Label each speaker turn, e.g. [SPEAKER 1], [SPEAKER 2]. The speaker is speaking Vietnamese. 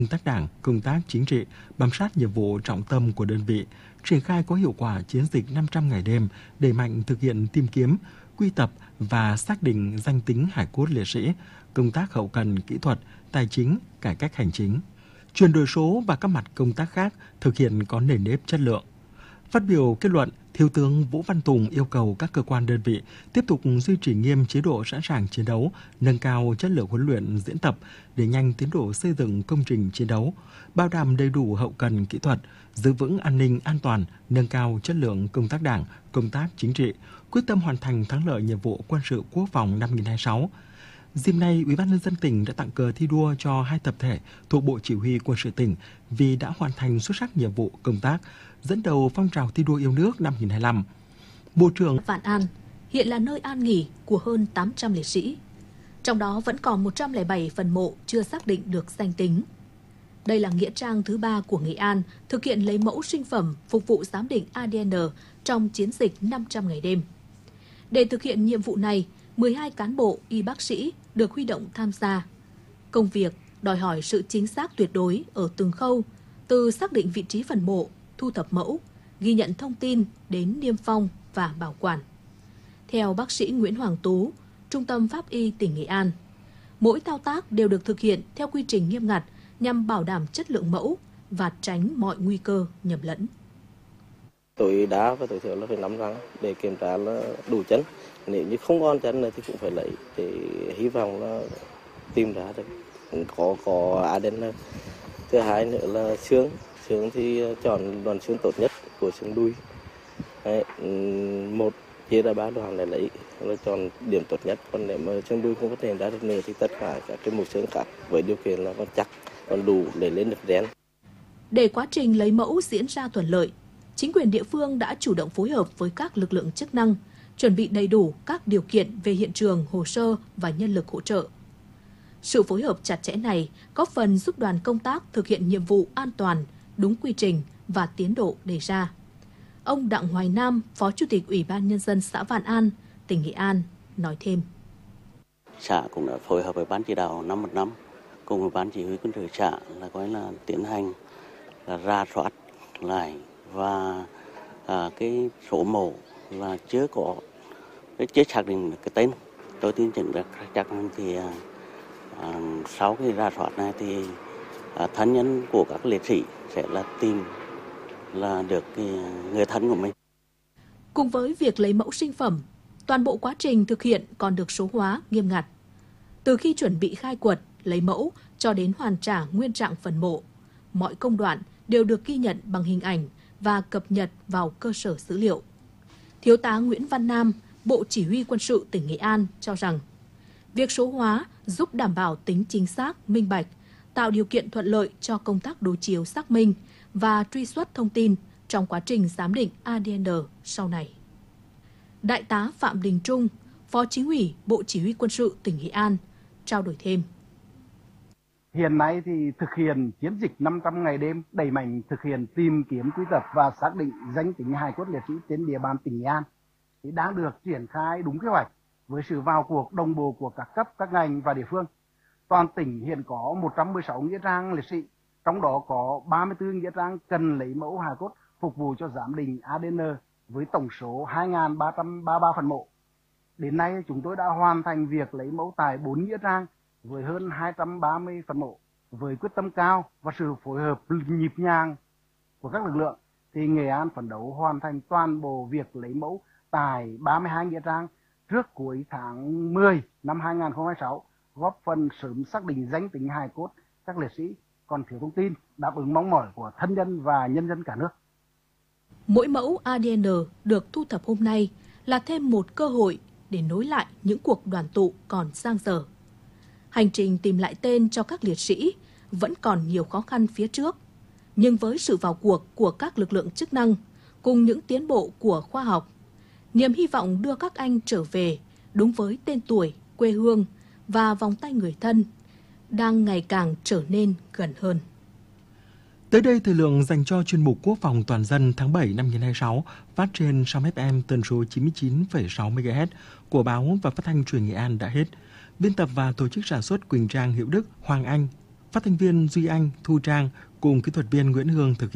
[SPEAKER 1] Công tác đảng, công tác chính trị, bám sát nhiệm vụ trọng tâm của đơn vị, triển khai có hiệu quả chiến dịch 500 ngày đêm, đẩy mạnh thực hiện tìm kiếm, quy tập và xác định danh tính hải cốt liệt sĩ, công tác hậu cần kỹ thuật, tài chính, cải cách hành chính, chuyển đổi số và các mặt công tác khác thực hiện có nền nếp chất lượng. Phát biểu kết luận, Thiếu tướng Vũ Văn Tùng yêu cầu các cơ quan đơn vị tiếp tục duy trì nghiêm chế độ sẵn sàng chiến đấu, nâng cao chất lượng huấn luyện diễn tập để nhanh tiến độ xây dựng công trình chiến đấu, bảo đảm đầy đủ hậu cần kỹ thuật, giữ vững an ninh an toàn, nâng cao chất lượng công tác đảng, công tác chính trị, quyết tâm hoàn thành thắng lợi nhiệm vụ quân sự quốc phòng năm 2026. Dịp này, Ủy ban nhân dân tỉnh đã tặng cờ thi đua cho 2 tập thể thuộc Bộ Chỉ huy Quân sự tỉnh vì đã hoàn thành xuất sắc nhiệm vụ công tác, dẫn đầu phong trào thi đua yêu nước năm 2025. Bộ trưởng
[SPEAKER 2] Vạn An hiện là nơi an nghỉ của hơn 800 liệt sĩ, trong đó vẫn còn 107 phần mộ chưa xác định được danh tính. Đây là nghĩa trang thứ 3 của Nghệ An thực hiện lấy mẫu sinh phẩm phục vụ giám định ADN trong chiến dịch 500 ngày đêm. Để thực hiện nhiệm vụ này, 12 cán bộ y bác sĩ được huy động tham gia. Công việc đòi hỏi sự chính xác tuyệt đối ở từng khâu, từ xác định vị trí phần mộ, thu thập mẫu, ghi nhận thông tin đến niêm phong và bảo quản. Theo bác sĩ Nguyễn Hoàng Tú, Trung tâm Pháp y tỉnh Nghệ An, mỗi thao tác đều được thực hiện theo quy trình nghiêm ngặt nhằm bảo đảm chất lượng mẫu và tránh mọi nguy cơ nhầm lẫn.
[SPEAKER 3] Tối đa và tối thiểu là phải nắm răng để kiểm tra là đủ chân. Nếu như không còn chân này thì cũng phải lấy để hy vọng là tìm ra được có ADN. Thứ hai nữa là xương thì chọn đoạn xương tốt nhất của xương đùi. Đấy, 1 chia ra 3 đoạn để lấy là chọn điểm tốt nhất. Còn nếu mà xương đùi không phát hiện ra được nữa thì tất cả các cái mục xương khác với điều kiện là còn chắc, còn đủ để lên được gen.
[SPEAKER 2] Để quá trình lấy mẫu diễn ra thuận lợi, chính quyền địa phương đã chủ động phối hợp với các lực lượng chức năng, chuẩn bị đầy đủ các điều kiện về hiện trường, hồ sơ và nhân lực hỗ trợ. Sự phối hợp chặt chẽ này góp phần giúp đoàn công tác thực hiện nhiệm vụ an toàn, đúng quy trình và tiến độ đề ra. Ông Đặng Hoài Nam, Phó Chủ tịch Ủy ban Nhân dân xã Vạn An, tỉnh Nghệ An, nói thêm.
[SPEAKER 4] Xã cũng đã phối hợp với Ban chỉ đạo 515 cùng với Ban chỉ huy quân sự xã là tiến hành là rà soát lại và cái số mộ là chưa có chưa xác định cái tên. Tôi tin tưởng chắc thì sau khi rà soát này thì thân nhân của các liệt sĩ sẽ là tìm là được người thân của mình.
[SPEAKER 2] Cùng với việc lấy mẫu sinh phẩm, toàn bộ quá trình thực hiện còn được số hóa nghiêm ngặt. Từ khi chuẩn bị khai quật, lấy mẫu cho đến hoàn trả nguyên trạng phần mộ, mọi công đoạn đều được ghi nhận bằng hình ảnh và cập nhật vào cơ sở dữ liệu. Thiếu tá Nguyễn Văn Nam, Bộ Chỉ huy Quân sự tỉnh Nghệ An cho rằng, việc số hóa giúp đảm bảo tính chính xác, minh bạch, tạo điều kiện thuận lợi cho công tác đối chiếu xác minh và truy xuất thông tin trong quá trình giám định ADN sau này. Đại tá Phạm Đình Trung, Phó Chính ủy Bộ Chỉ huy Quân sự tỉnh Nghệ An, trao đổi thêm.
[SPEAKER 5] Hiện nay thì thực hiện chiến dịch 500 ngày đêm, đẩy mạnh thực hiện tìm kiếm, quy tập và xác định danh tính hài cốt liệt sĩ trên địa bàn tỉnh Nghệ An thì đang được triển khai đúng kế hoạch với sự vào cuộc đồng bộ của các cấp, các ngành và địa phương. Toàn tỉnh hiện có 116 nghĩa trang liệt sĩ, trong đó có 34 nghĩa trang cần lấy mẫu hài cốt phục vụ cho giám định ADN với tổng số 2.333 phần mộ. Đến nay chúng tôi đã hoàn thành việc lấy mẫu tại 4 nghĩa trang với hơn 230 phần mộ. Với quyết tâm cao và sự phối hợp nhịp nhàng của các lực lượng thì Nghệ An phấn đấu hoàn thành toàn bộ việc lấy mẫu tại 32 nghĩa trang trước cuối tháng 10 năm 2026, góp phần sớm xác định danh tính hài cốt các liệt sĩ còn thiếu thông tin, đáp ứng mong mỏi của thân nhân và nhân dân cả nước.
[SPEAKER 2] Mỗi mẫu ADN được thu thập hôm nay là thêm một cơ hội để nối lại những cuộc đoàn tụ còn dang dở. Hành trình tìm lại tên cho các liệt sĩ vẫn còn nhiều khó khăn phía trước, nhưng với sự vào cuộc của các lực lượng chức năng cùng những tiến bộ của khoa học, niềm hy vọng đưa các anh trở về đúng với tên tuổi, quê hương và vòng tay người thân đang ngày càng trở nên gần hơn.
[SPEAKER 1] Tới đây, thời lượng dành cho chuyên mục Quốc phòng toàn dân tháng 7 năm 2026 phát trên sóng FM tần số 99,6 MHz của Báo và Phát thanh Truyền hình Nghệ An đã hết. Biên tập và tổ chức sản xuất Quỳnh Trang, Hữu Đức, Hoàng Anh Phát thanh viên Duy Anh, Thu Trang cùng kỹ thuật viên Nguyễn Hương thực hiện